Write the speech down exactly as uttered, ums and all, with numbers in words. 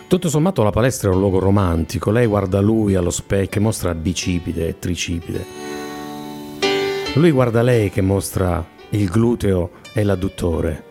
Tutto sommato la palestra è un luogo romantico, lei guarda lui allo specchio e mostra bicipite e tricipite. Lui guarda lei che mostra il gluteo e l'adduttore.